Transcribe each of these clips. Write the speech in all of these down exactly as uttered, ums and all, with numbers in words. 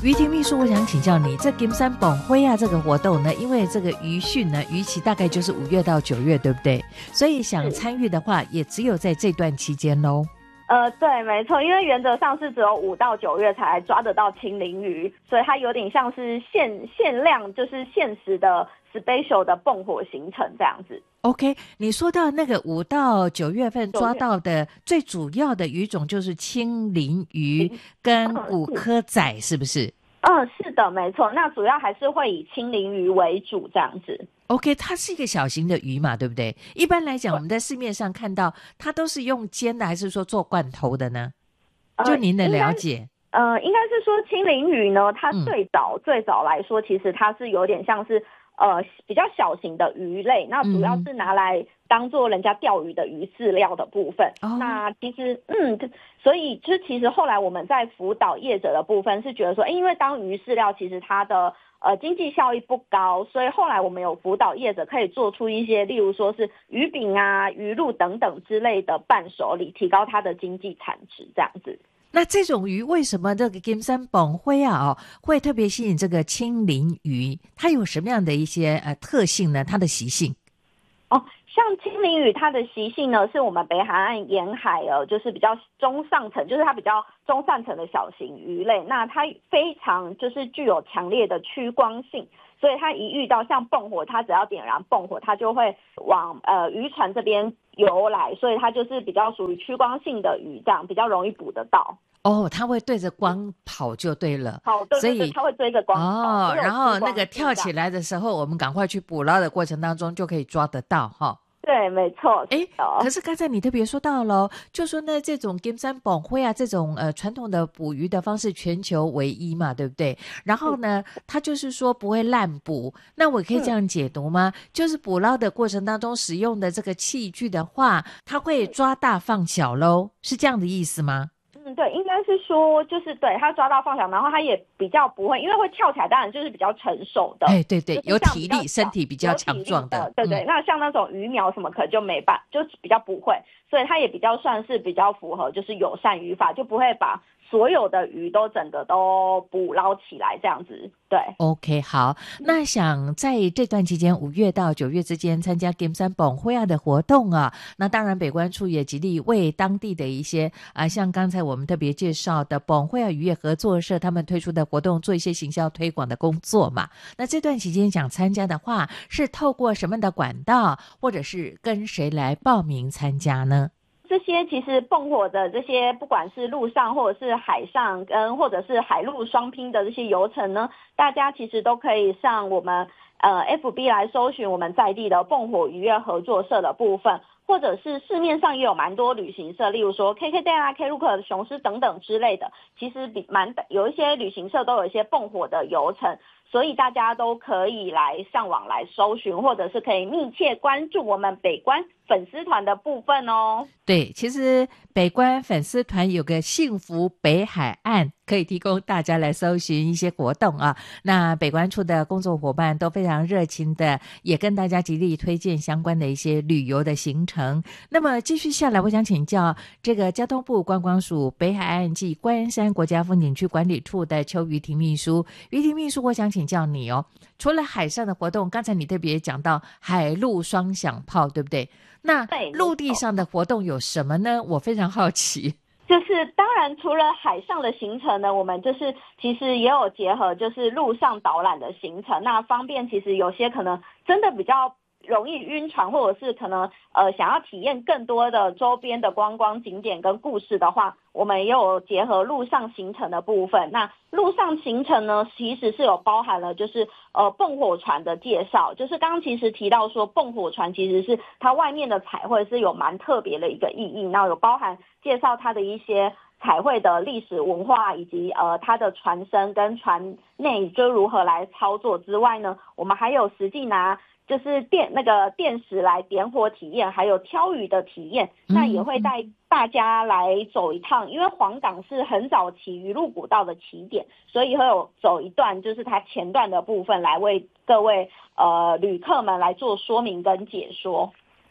于婷秘书，我想请教你，这金山本会啊这个活动呢，因为这个渔汛呢，渔期大概就是五月到九月，对不对？所以想参与的话，也只有在这段期间喽。 呃，对，没错，因为原则上是只有五到九月才抓得到青鳞鱼，所以它有点像是限限量，就是限时的 special 的蹦火行程这样子。 OK， 你说到那个五到九月份抓到的最主要的鱼种就是青鳞鱼跟古柯仔，是不是？ 嗯，是的，没错。那主要还是会以青鳞鱼为主这样子。 OK， 它是一个小型的鱼嘛，对不对？一般来讲，我们在市面上看到它都是用煎的，还是说做罐头的呢？就您的了解。 呃，应该是说青鳞鱼呢，它最早、嗯、最早来说，其实它是有点像是呃比较小型的鱼类，那主要是拿来当做人家钓鱼的鱼饲料的部分。嗯、那其实嗯，所以就其实后来我们在辅导业者的部分是觉得说，因为当鱼饲料其实它的呃经济效益不高，所以后来我们有辅导业者可以做出一些，例如说是鱼饼啊、鱼露等等之类的伴手礼，提高它的经济产值这样子。 那这种鱼为什么这个金山本会啊哦会特别吸引这个青鳞鱼？它有什么样的一些呃特性呢？它的习性？ 哦，像青鳞鱼它的习性呢，是我们北海岸沿海呃，就是比较中上层，就是它比较中上层的小型鱼类。那它非常就是具有强烈的趋光性，所以它一遇到像蹦火，它只要点燃蹦火，它就会往呃渔船这边游来，所以它就是比较属于趋光性的鱼，这样比较容易捕得到。 哦，它会对着光跑就对了。 好，对对对，它会追着光跑。 哦，然后那个跳起来的时候，我们赶快去捕捞的过程当中就可以抓得到哈。哦， 对，没错。 哎，可是刚才你特别说到了，就说呢，这种金山本会啊，这种呃传统的捕鱼的方式全球唯一嘛，对不对？然后呢，它就是说不会滥捕。那我可以这样解读吗？就是捕捞的过程当中使用的这个器具的话，它会抓大放小喽，是这样的意思吗？ 嗯，对，应该是说，就是对他抓到放小，然后他也比较不会，因为会跳起来，当然就是比较成熟的， 哎，对对，有体力，身体比较强壮的， 的对对、嗯。那像那种鱼苗什么，可能就没办，就比较不会，所以他也比较算是比较符合就是友善渔法，就不会把所有的鱼都整个都捕捞起来这样子。对 ，OK， 好，那想在这段期间五月到九月之间参加金山本会啊的活动啊，那当然北关处也极力为当地的一些啊，像刚才我们特别介绍的本会啊渔业合作社他们推出的活动做一些行销推广的工作嘛。那这段期间想参加的话，是透过什么的管道，或者是跟谁来报名参加呢？ 这些其实蹦火的这些，不管是陆上或者是海上跟或者是海陆双拼的这些游程呢，大家其实都可以上我们呃 F B 来搜寻我们在地的蹦火渔业合作社的部分，或者是市面上也有蛮多旅行社，例如说 K K Day 啊、Klook、雄狮等等之类的，其实比蛮有一些旅行社都有一些蹦火的游程，所以大家都可以来上网来搜寻，或者是可以密切关注我们北关粉丝团的部分哦。 对，其实北关粉丝团有个幸福北海岸，可以提供大家来搜寻一些活动啊。那北关处的工作伙伴都非常热情的，也跟大家极力推荐相关的一些旅游的行程。那么继续下来，我想请教这个交通部观光署北海岸暨关山国家风景区管理处的邱于婷秘书。于婷秘书，我想请教你哦，除了海上的活动，刚才你特别讲到海陆双响炮，对不对？那陆地上的活动有什么呢？我非常好奇。 就是当然除了海上的行程呢，我们就是其实也有结合就是陆上导览的行程，那方便其实有些可能真的比较容易晕船，或者是可能呃想要体验更多的周边的观光景点跟故事的话，我们也有结合陆上行程的部分。那陆上行程呢，其实是有包含了就是呃蹦火船的介绍，就是刚刚其实提到说蹦火船其实是它外面的彩绘是有蛮特别的一个意义，那有包含介绍它的一些彩绘的历史文化，以及呃它的船身跟船内就如何来操作之外呢，我们还有实际拿就是电那个电石来点火体验，还有挑鱼的体验，那也会带大家来走一趟，因为黄港是很早期鱼路古道的起点，所以会有走一段就是它前段的部分来为各位呃旅客们来做说明跟解说。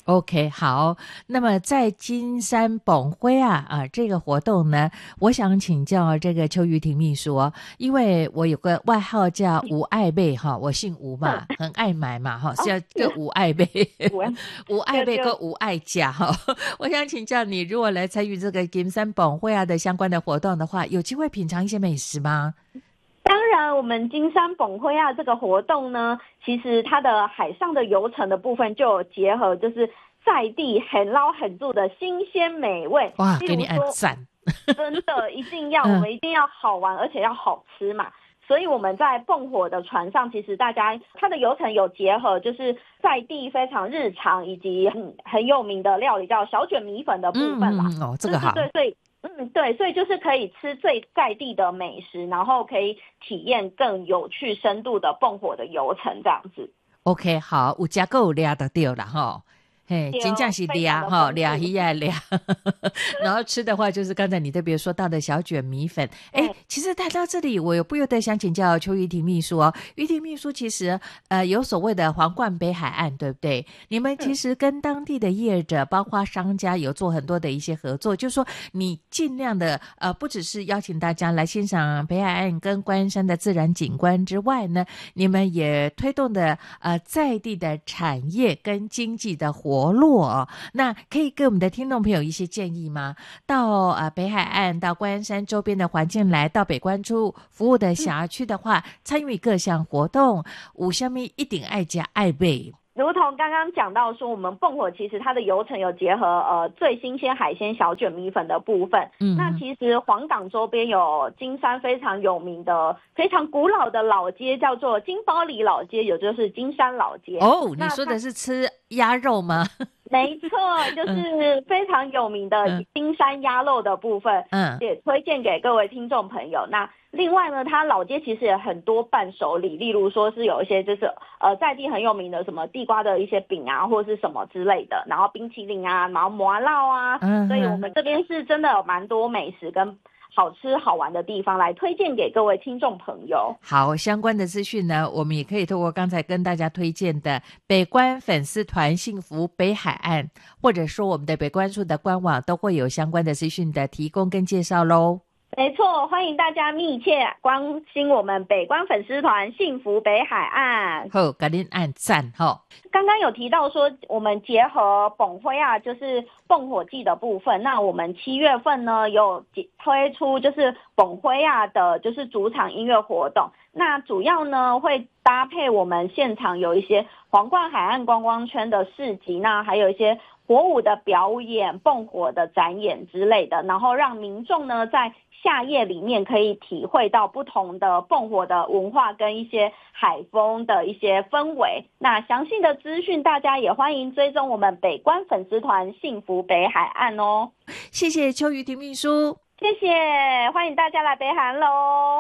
OK， 好。那么在金山本会啊啊这个活动呢，我想请教这个邱玉婷秘书哦，因为我有个外号叫吴爱贝哈，我姓吴嘛，很爱买嘛哈，是要个吴爱贝，吴爱贝跟吴爱家哈。我想请教你，如果来参与这个金山本会啊的相关的活动的话，有机会品尝一些美食吗？ 当然，我们金山本会啊这个活动呢，其实它的海上的游程的部分就有结合，就是在地很捞很住的新鲜美味。 哇，给你按赞！ 真的一定要， 嗯、 我们一定要好玩，而且要好吃嘛。所以我们在蹦火的船上，其实大家它的游程有结合，就是在地非常日常以及很很有名的料理，叫小卷米粉的部分啦。 嗯、哦，这个好。 对对对，所以嗯，对，所以就是可以吃最在地的美食，然后可以体验更有趣、深度的蹦火的游程，这样子。 OK， 好，有加够俩的对了哈。嘿，真正是俩哈，俩鱼呀俩，然后吃的话就是刚才你特别说到的小卷米粉。哎，其实谈到这里，我有不由得想请教邱玉婷秘书哦。玉婷秘书其实呃有所谓的皇冠北海岸，对不对？你们其实跟当地的业者，包括商家有做很多的一些合作，就是说你尽量的呃，不只是邀请大家来欣赏北海岸跟关山的自然景观之外呢，你们也推动的呃在地的产业跟经济的活活络哦，那可以给我们的听众朋友一些建议吗？到呃北海岸到关山周边的环境来到北关处服务的辖区的话，参与各项活动，有什么一定爱加爱备？ 如同刚刚讲到说，我们蹦火其实它的游程有结合呃最新鲜海鲜小卷米粉的部分。嗯，那其实黄港周边有金山非常有名的、非常古老的老街，叫做金包里老街，也就是金山老街。 哦，你说的是吃鸭肉吗？ 没错，就是非常有名的金山鸭肉的部分，嗯，也推荐给各位听众朋友。那另外呢，它老街其实也很多伴手礼，例如说是有一些就是呃在地很有名的什么地瓜的一些饼啊，或者是什么之类的，然后冰淇淋啊，然后麻辣啊，嗯，所以我们这边是真的有蛮多美食跟好吃好玩的地方来推荐给各位听众朋友。 好，相关的资讯呢，我们也可以透过刚才跟大家推荐的北关粉丝团幸福北海岸，或者说我们的北关处的官网都会有相关的资讯的提供跟介绍咯。 没错，欢迎大家密切关心我们北关粉丝团幸福北海岸。 好，赶紧按赞哈。 刚刚有提到说，我们结合本会啊，就是蹦火季的部分。那我们七月份呢，有推出就是本会啊的，就是主场音乐活动。那主要呢会搭配我们现场有一些皇冠海岸观光圈的市集，那还有一些火舞的表演、蹦火的展演之类的，然后让民众呢在夏夜里面可以体会到不同的蹦火的文化跟一些海风的一些氛围。那详细的资讯大家也欢迎追踪我们北关粉丝团幸福北海岸哦。 谢谢邱玉婷秘书， 谢谢，欢迎大家来北海岸喽。